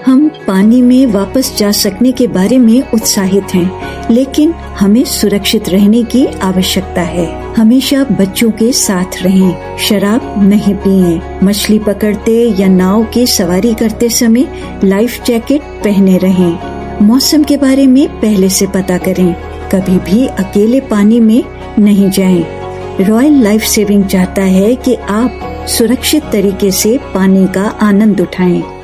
हम पानी में वापस जा सकने के बारे में उत्साहित हैं, लेकिन हमें सुरक्षित रहने की आवश्यकता है। हमेशा बच्चों के साथ रहें, शराब नहीं पिएं, मछली पकड़ते या नाव की सवारी करते समय लाइफ जैकेट पहने रहें। मौसम के बारे में पहले से पता करें, कभी भी अकेले पानी में नहीं जाएं। रॉयल लाइफ सेविंग चाहता है कि आप सुरक्षित तरीके से पानी का आनंद उठाएं।